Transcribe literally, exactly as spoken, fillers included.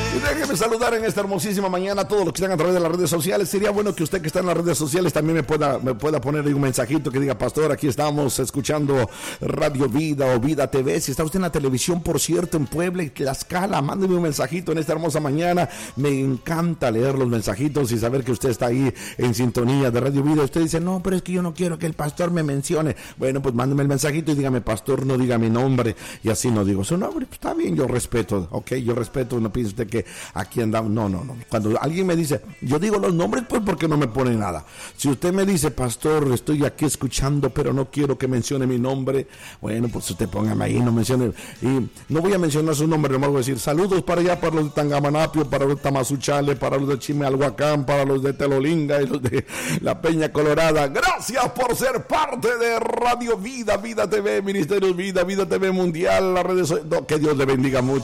Y déjeme saludar en esta hermosísima mañana a todos los que están a través de las redes sociales. Sería bueno que usted que está en las redes sociales también me pueda, me pueda poner ahí un mensajito que diga: pastor, aquí estamos escuchando Radio Vida o Vida T V. Si está usted en la televisión, por cierto, en Puebla y Tlaxcala, mándeme un mensajito en esta hermosa mañana. Me encanta leer los mensajitos y saber que usted está ahí en sintonía de Radio Vida. Usted dice: no, pero es que yo no quiero que el pastor me mencione. Bueno, pues mándeme el mensajito y dígame: pastor, no diga mi nombre. Y así no digo su nombre. Pues está bien, yo respeto, ok, yo respeto. No piense usted que aquí andamos. No, no, no. Cuando alguien me dice, yo digo los nombres, pues porque no me pone nada. Si usted me dice: pastor, estoy aquí escuchando, pero no quiero que mencione mi nombre, bueno, pues usted póngame ahí, no mencione. Y no voy a mencionar su nombre, nomás voy a decir: saludos para allá, para los de Tangamanapio, para los de Tamazuchale, para los de Chimalhuacán, para los de Telolinga y los de la Peña Colorada. Gracias por ser parte de Radio Vida, Vida T V, Ministerios Vida, Vida T V Mundial, las redes sociales. Que Dios le bendiga mucho.